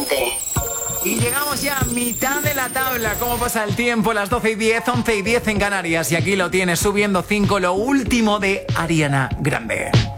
20. Y llegamos ya a mitad de la tabla. ¿Cómo pasa el tiempo? Las 12:10, 11:10 en Canarias. Y aquí lo tienes, subiendo 5, lo último de Ariana Grande.